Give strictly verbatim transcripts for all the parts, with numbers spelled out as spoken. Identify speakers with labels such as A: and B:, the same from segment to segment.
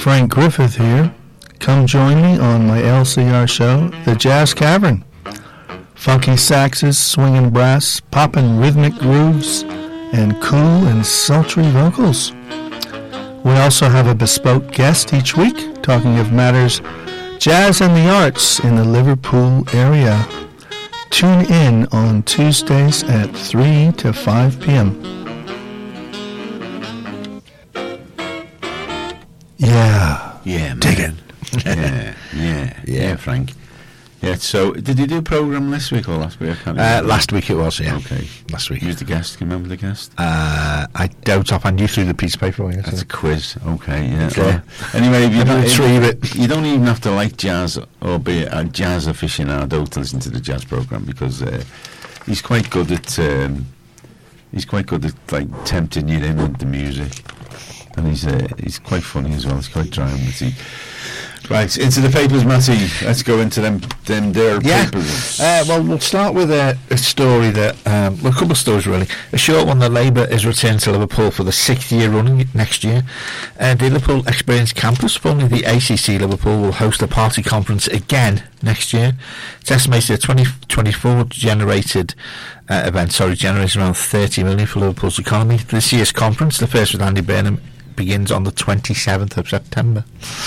A: Frank Griffith here. Come join me on my L C R show, The Jazz Cavern. Funky saxes, swinging brass, poppin' rhythmic grooves, and cool and sultry vocals. We also have a bespoke guest each week, talking of matters jazz and the arts in the Liverpool area. Tune in on Tuesdays at three to five p.m. Yeah.
B: Yeah, man.
A: Dig it.
B: yeah, yeah, yeah, Frank. Yeah, so did you do a programme this week or last week? I can't
C: Uh, last week it was, yeah.
B: Okay.
C: Last week.
B: Who's the guest? Can you remember the guest?
C: Uh, I don't offhand you through the piece of paper. I guess.
B: That's a quiz. Okay, yeah.
C: Sure.
B: yeah. Anyway, if you, don't,
C: retrieve it.
B: you don't even have to like jazz or be a jazz aficionado to listen to the jazz programme, because uh, he's quite good at um, he's quite good at like tempting you in with the music, and he's uh, he's quite funny as well. He's quite dry and witty. Right, into the papers, Matty. Let's go into them, them their
C: Yeah.
B: papers.
C: Uh, well, we'll start with a, a story that, um, well, a couple of stories really. A short one, that Labour is returning to Liverpool for the sixth year running next year. Uh, the Liverpool Experience Campus, formerly the A C C Liverpool, will host a party conference again next year. It's estimated that twenty twenty-four generated uh, event, sorry, generated around thirty million for Liverpool's economy. This year's conference, the first with Andy Burnham, begins on the twenty-seventh of September.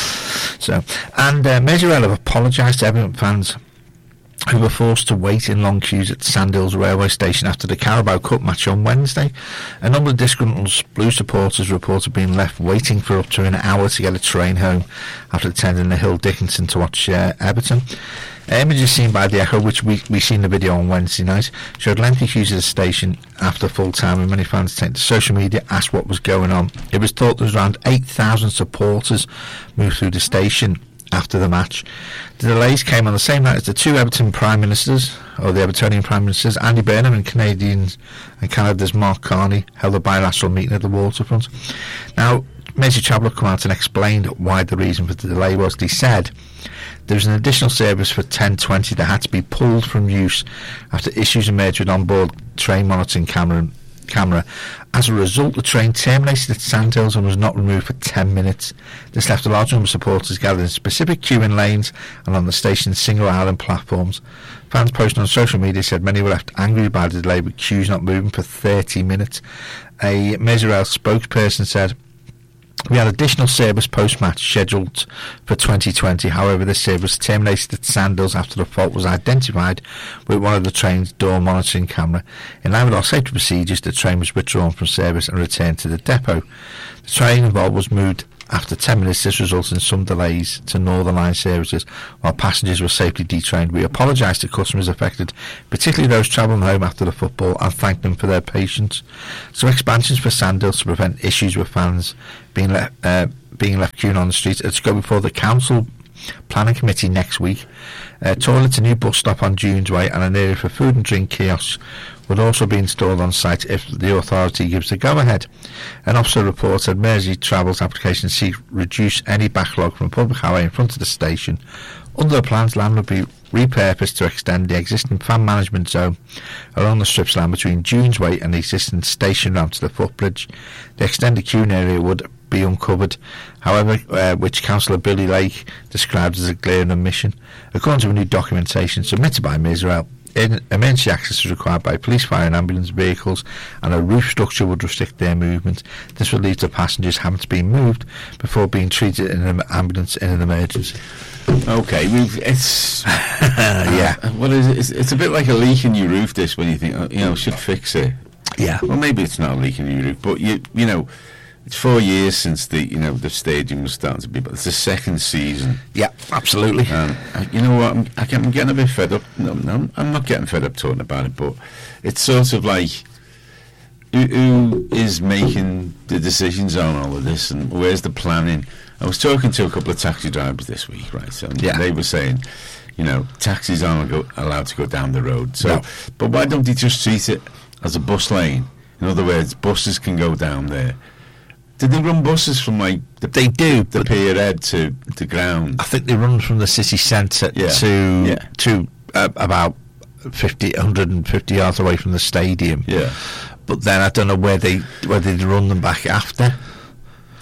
C: So, and uh, Merseyrail have apologised to Everton fans who were forced to wait in long queues at Sandhills railway station after the Carabao Cup match on Wednesday. A number of disgruntled Blue supporters reported being left waiting for up to an hour to get a train home after attending the Hill Dickinson to watch uh, Everton. Uh, images seen by the Echo, which we we seen the video on Wednesday night, showed lengthy queues at the station after full time, and many fans take to social media, asked what was going on. It was thought there was around eight thousand supporters moved through the station after the match. The delays came on the same night as the two Everton Prime Ministers, or the Evertonian Prime Ministers, Andy Burnham and Canadians and Canada's Mark Carney, held a bilateral meeting at the waterfront. Now, Mersey Travel come out and explained why the reason for the delay was. They said there was an additional service for ten twenty that had to be pulled from use after issues emerged with onboard train monitoring camera. camera. As a result, the train terminated at Sandhills and was not removed for ten minutes. This left a large number of supporters gathered in specific queuing lanes and on the station's single island platforms. Fans posting on social media said many were left angry by the delay, with queues not moving for thirty minutes. A Merseyrail spokesperson said, "We had additional service post-match scheduled for twenty twenty. However, this service terminated at Sandhills after the fault was identified with one of the train's door monitoring camera. In line with our safety procedures, the train was withdrawn from service and returned to the depot. The train involved was moved after ten minutes. This resulted in some delays to Northern Line services while passengers were safely detrained. We apologise to customers affected, particularly those travelling home after the football, and thank them for their patience." So expansions for Sandhills to prevent issues with fans being left uh, being left queuing on the streets are to go before the council planning committee next week. Uh, toilets, a new bus stop on Dunes Way, and an area for food and drink kiosks would also be installed on site if the authority gives the go-ahead. An officer report said Mersey Travel's application seek reduce any backlog from public highway in front of the station. Under the plans, land would be repurposed to extend the existing fan management zone along the strips land between Dunes Way and the existing station ramp to the footbridge. The extended queuing area would be uncovered, however, uh, which Councillor Billy Lake described as a glaring omission. According to a new documentation submitted by Merseyrail, emergency access is required by police, fire and ambulance vehicles, and a roof structure would restrict their movement. This would lead to passengers having to be moved before being treated in an ambulance in an emergency.
B: Okay, we've, it's
C: yeah.
B: Uh, what is it? It's, it's a bit like a leak in your roof. This, when you think, oh, you know, should fix it.
C: Yeah.
B: Well, maybe it's not a leak in your roof, but you, you know, it's four years since the, you know, the stadium was starting to be, but it's the second season.
C: Yeah, absolutely.
B: And uh, you know what? I'm, I'm getting a bit fed up. No, no, I'm not getting fed up talking about it, but it's sort of like, who, who is making the decisions on all of this, and where's the planning? I was talking to a couple of taxi drivers this week, right? So
C: yeah.
B: They were saying, you know, taxis aren't go, allowed to go down the road. So,
C: no.
B: But why don't they just treat it as a bus lane? In other words, buses can go down there. Did they run buses from like the,
C: they do
B: the pier head to the ground?
C: I think they run from the city centre
B: yeah.
C: to
B: yeah.
C: to uh, about fifty, one hundred fifty yards away from the stadium.
B: Yeah.
C: But then I don't know where they whether they run them back after.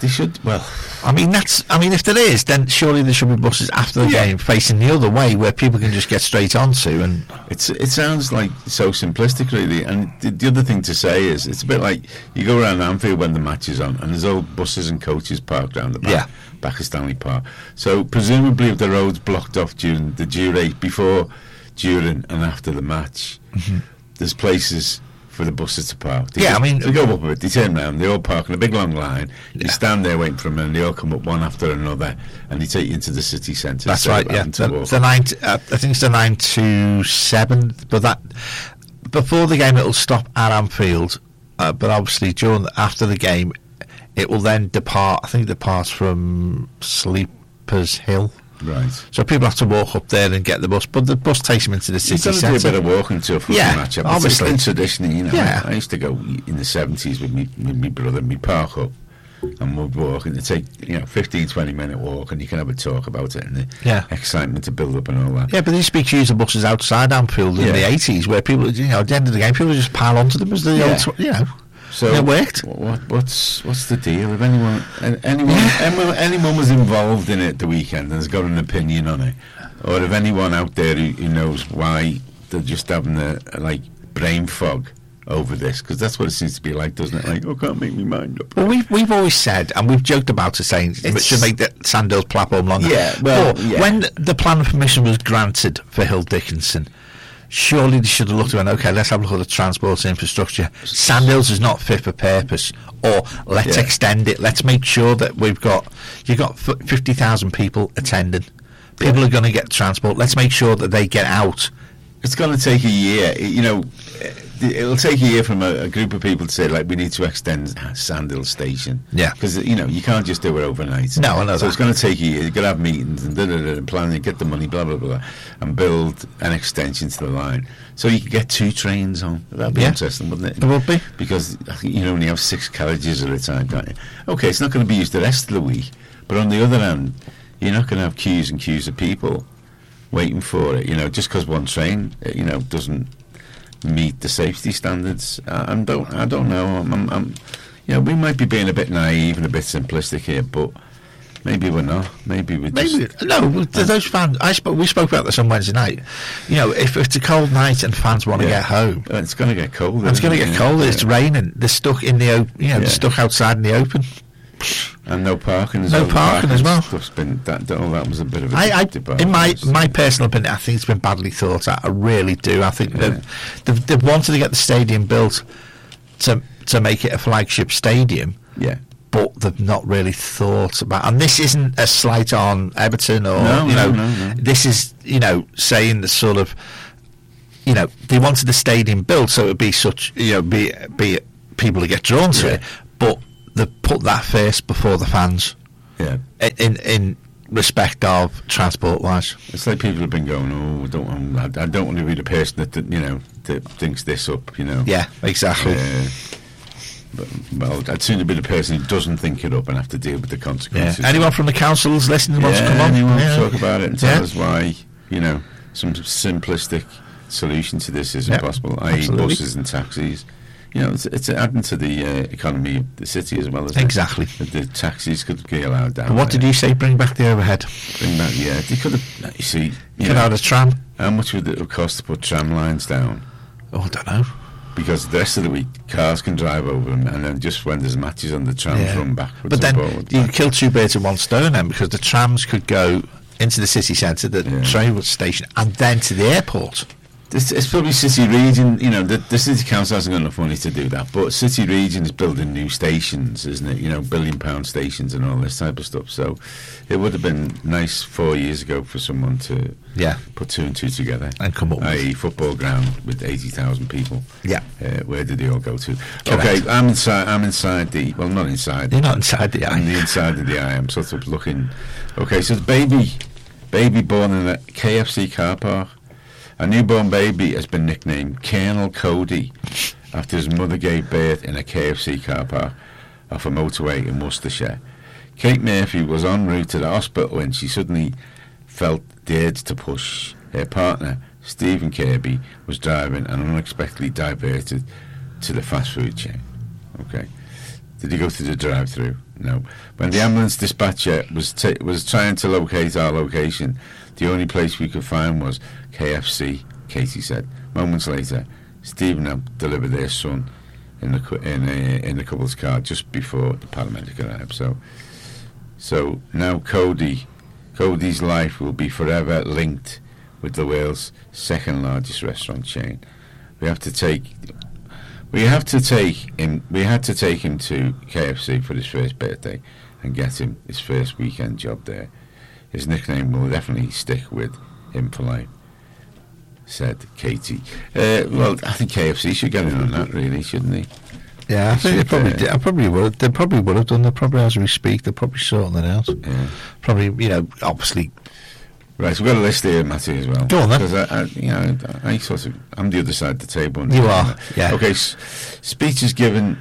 B: They should. Well,
C: I mean, that's. I mean, if there is, then surely there should be buses after the
B: Yeah.
C: game facing the other way where people can just get straight onto. And
B: it's it sounds like so simplistic, really. And the, the other thing to say is, it's a bit like you go around Anfield when the match is on, and there's all buses and coaches parked around the back,
C: Yeah.
B: back of Stanley Park. So presumably, if the road's blocked off during the durate, before, during, and after the match,
C: Mm-hmm.
B: there's places for the buses to park. They
C: Yeah,
B: just-
C: I mean-
B: they go up a bit, they turn round, they all park in a big long line. You
C: Yeah.
B: stand there waiting for them, and they all come up one after another, and they take you into the city centre.
C: that's
B: instead
C: right.
B: of
C: Yeah,
B: having to
C: the,
B: walk.
C: the nine. t- Uh, I think it's the nine to seven. But that before the game, it'll stop at Anfield. Uh, but obviously, during after the game, it will then depart. I think it departs from Sleepers Hill.
B: Right.
C: So people have to walk up there and get the bus, but the bus takes them into the
B: You've
C: city
B: got to do a
C: centre.
B: bit of walking to a football
C: Yeah,
B: match. It's-
C: obviously.
B: It's been traditionally, you know.
C: Yeah.
B: I, I used to go in the seventies with me, with me brother, and me park up, and we'd walk, and it'd take, you know, fifteen, twenty minute walk, and you can have a talk about it, and the
C: Yeah.
B: excitement to build up and all that.
C: Yeah, but they speak to use the buses outside Anfield in
B: Yeah.
C: the eighties, where people, you know, at the end of the game, people just pile onto them as the
B: Yeah.
C: old, tw- you know.
B: So
C: It worked.
B: wh- What, what's what's the deal? If anyone an- anyone anyone, anyone was involved in it at the weekend and has got an opinion on it, or if anyone out there who, who knows why they're just having a, a like brain fog over this, because that's what it seems to be like, doesn't it? Like, oh, can't make me mind up.
C: Well, we've, we've always said, and we've joked about it, saying it
B: It's-
C: should make the Sandhills platform longer.
B: Yeah, well,
C: But
B: yeah.
C: when the planning permission was granted for Hill Dickinson, surely they should have looked and went, okay, let's have a look at the transport infrastructure. Sandhills is not fit for purpose. Or let's
B: Yeah.
C: extend it. Let's make sure that we've got, you've got f- fifty thousand people attending. People
B: Yeah.
C: are going to get transport. Let's make sure that they get out.
B: It's going to take a year. You know, it'll take a year from a, a group of people to say, like, we need to extend Sandhill Station.
C: Yeah.
B: Because, you know, you can't just do it overnight.
C: No, I know
B: So
C: that.
B: it's going to take a year. You've got to have meetings and da da da, and plan and get the money, blah, blah, blah, and build an extension to the line. So you could get two trains on. That'd be
C: Yeah.
B: interesting, wouldn't it?
C: It would be.
B: Because you only have six carriages at a time, can't you? Okay, it's not going to be used the rest of the week. But on the other hand, you're not going to have queues and queues of people waiting for it, you know, just because one train, uh, you know, doesn't meet the safety standards. I, I don't, I don't know. I'm, I'm, I'm, you know, we might be being a bit naive and a bit simplistic here, but maybe we're not. Maybe we're just.
C: Maybe no. well, th- Those fans, I spoke. We spoke about this on Wednesday night. You know, if it's a cold night and fans want to
B: Yeah.
C: get home,
B: Uh, It's going to get cold.
C: it's going to
B: isn't
C: get
B: it?
C: cold.
B: Yeah.
C: It's raining. They're stuck in the, o- you know,
B: Yeah.
C: they're stuck outside in the open.
B: And no parking as
C: No
B: well. The
C: parking as well.
B: Stuff's been that. that- Oh, that was a bit of a
C: I, I
B: debacle.
C: in my my personal opinion, I think it's been badly thought out. I really do. I think
B: Yeah.
C: they've, they've they've wanted to get the stadium built to to make it a flagship stadium,
B: Yeah.
C: but they've not really thought about. And this isn't a slight on Everton or
B: No,
C: you
B: no,
C: know.
B: no, no.
C: This is you know saying the sort of you know they wanted the stadium built so it would be such you know be be people to get drawn to
B: Yeah.
C: it, but they put that first before the fans
B: Yeah.
C: in in respect of transport wise.
B: It's like people have been going, oh, I don't, want, I, I don't want to be the person that, that you know that thinks this up, you know.
C: Yeah, exactly.
B: Uh, but, well, I'd sooner be the person who doesn't think it up and have to deal with the
C: Yeah.
B: consequences.
C: Anyone from the councils listening wants
B: yeah,
C: to come on?
B: anyone
C: Yeah.
B: talk about it and tell
C: Yeah.
B: us why, you know, some simplistic solution to this isn't
C: Yep,
B: possible, that is
C: absolutely.
B: buses and taxis. You know, it's, it's adding to the uh, economy of the city as well, isn't
C: Exactly.
B: it? The, the taxis could be allowed down.
C: But what
B: there.
C: did you say? Bring back the overhead.
B: Bring that, yeah. They could have, you see, you
C: Get
B: know,
C: out a tram.
B: how much would it cost to put tram lines down?
C: Oh, I don't know.
B: Because the rest of the week, cars can drive over them, and then just when there's matches on, the trams
C: Yeah.
B: run backwards
C: But then
B: and forwards.
C: you kill two birds with one stone then, because the trams could go into the city centre, the
B: Yeah.
C: train station, and then to the airport.
B: It's, it's probably City Region, you know, the, the City Council hasn't got enough money to do that, but City Region is building new stations, isn't it? You know, billion pound stations and all this type of stuff. So it would have been nice four years ago for someone to
C: Yeah.
B: put two and two together.
C: And come up with-
B: a football ground with eighty thousand people.
C: Yeah.
B: Uh, where did they all go to?
C: Correct.
B: Okay, I'm inside, I'm inside the, well, not inside.
C: You're not inside the
B: I'm the
C: eye.
B: inside of the eye. I'm sort of looking. Okay, so the baby, baby born in a K F C car park. A newborn baby has been nicknamed Colonel Cody after his mother gave birth in a K F C car park off a motorway in Worcestershire. Kate Murphy was en route to the hospital when she suddenly felt the urge to push. Her partner, Stephen Kirby, was driving and unexpectedly diverted to the fast food chain. Okay. Did he go through the drive-through? no. When the ambulance dispatcher was ta- was trying to locate our location, the only place we could find was K F C, Katie said. Moments later, Steve and Ab delivered their son in the cu- in a, in the couple's car just before the paramedic arrived. So, so now Cody, Cody's life will be forever linked with the world's second largest restaurant chain. We have to take, we have to take him. We had to take him to K F C for his first birthday and get him his first weekend job there. His nickname will definitely stick with him for life, said Katie. Uh, well, I think K F C should get in on that, really, shouldn't they?
C: Yeah, I think they probably, did, I probably would. They probably would have done. They probably, as we speak, they're probably sorting that out.
B: Yeah.
C: Probably, you know, obviously.
B: Right, so we've got a list here, Matty, as well.
C: Go on then.
B: Because I, I, you know, I sort of, I'm the other side of the table.
C: You are, yeah.
B: Okay, s- speeches given.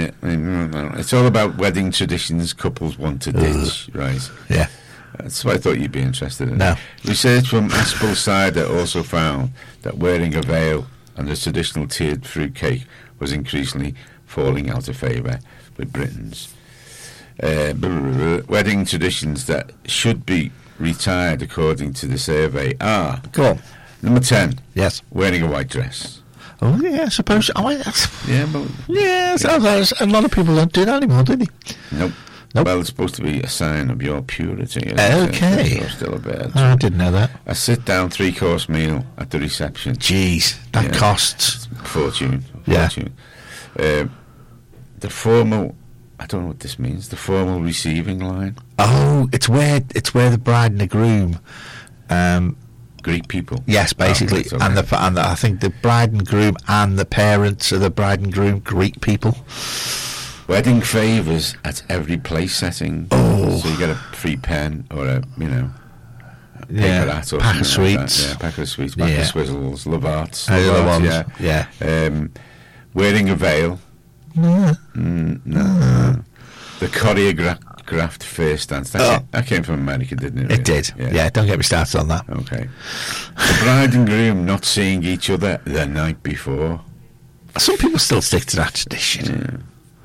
B: Uh, it's all about wedding traditions couples want to ditch,
C: Ugh.
B: right?
C: Yeah.
B: That's what I thought you'd be interested in.
C: No.
B: Research from Aspel Cider also found that wearing a veil and the traditional tiered fruit cake was increasingly falling out of favour with Britons. Uh, blah, blah, blah, blah. Wedding traditions that should be retired, according to the survey, are
C: Go on.
B: number ten,
C: Yes.
B: wearing a white dress.
C: Oh, yeah, I suppose. Oh, that's,
B: Yeah, but
C: yeah, so that's- a lot of people don't do that anymore, do they?
B: nope.
C: Nope.
B: Well, it's supposed to be a sign of your purity. isn't it?
C: Okay.
B: So still a bit.
C: Oh, I didn't know that.
B: A sit-down three-course meal at the reception.
C: Jeez, that
B: Yeah.
C: costs.
B: Fortune.
C: Yeah.
B: Fortune. Uh, the formal, I don't know what this means, the formal receiving line.
C: Oh, it's where it's where the bride and the groom. Um,
B: Greek people.
C: yes, basically,
B: Oh, right,
C: and
B: okay.
C: the and the, I think the bride and groom and the parents of the bride and groom Greek people.
B: Wedding favours at every place setting.
C: Oh.
B: So you get a free pen or a, you know, a
C: Yeah,
B: paper hat or
C: pack of
B: something like that.
C: sweets.
B: Yeah, pack of sweets, pack
C: Yeah.
B: of swizzles, love arts.
C: Uh, the
B: love
C: other
B: arts,
C: ones, yeah.
B: yeah. Um, wearing a veil.
C: Yeah.
B: Mm, no, no. The choreographed first dance. That,
C: Oh.
B: came, that came from America, didn't it?
C: It
B: really?
C: did. Yeah. don't get me started on that.
B: Okay. The bride and groom not seeing each other the night before.
C: Some people still stick to that tradition.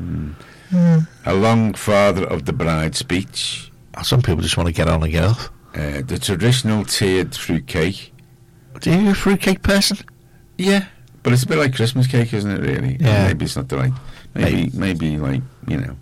B: A long father of the bride speech.
C: Some people just want to get on and get off.
B: Uh, the traditional tiered fruit cake.
C: Do you a fruitcake person?
B: Yeah. But it's a bit like Christmas cake, isn't it, really?
C: Yeah.
B: Maybe it's not the right... Maybe, maybe like, you know,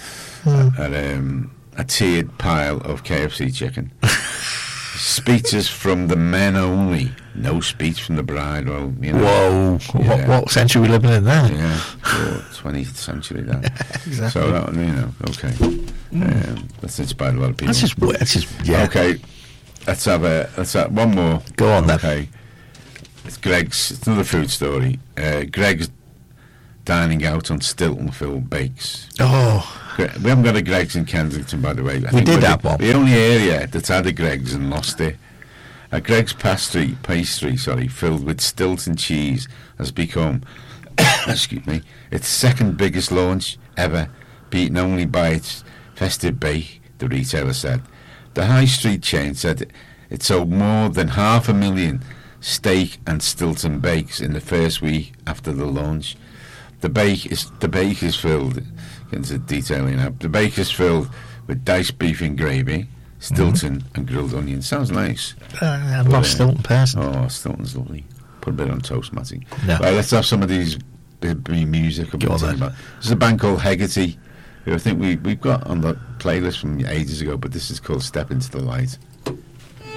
B: a, um, a tiered pile of K F C chicken. Speeches from the men only. No speech from the bride. Well, you know.
C: Whoa!
B: Yeah.
C: What, what century are we living in there?
B: Yeah, or twentieth century that.
C: Exactly.
B: So that, you know, okay. Um, that's inspired a lot of people.
C: That's just. That's just. Yeah.
B: Okay, let's have a let's have one more.
C: Go on then.
B: Okay, it's Greg's. It's another food story. Uh, Greg's dining out on Stilton Phil Bakes.
C: Oh.
B: We haven't got a Greg's in Kensington, by the way. I
C: We
B: think
C: did
B: we're
C: have
B: the,
C: one.
B: The only area that's had a Greg's and lost it. A Greg's pastry, pastry, sorry, filled with Stilton cheese has become, excuse me, its second biggest launch ever, beaten only by its festive bake, the retailer said. The high street chain said it sold more than half a million steak and Stilton bakes in the first week after the launch. The bake is the bake is filled. Get into detailing now. The bake is filled with diced beef and gravy, Stilton and grilled onions. Sounds nice.
C: Uh, I'm not a Stilton person.
B: Oh, Stilton's lovely. Put a bit on toast, Matty.
C: No.
B: Right, let's have some of these bit of music. I've been
C: Go on
B: talking
C: then.
B: about. There's a band called Hegarty, who I think we we've got on the playlist from ages ago, but this is called Step Into the Light.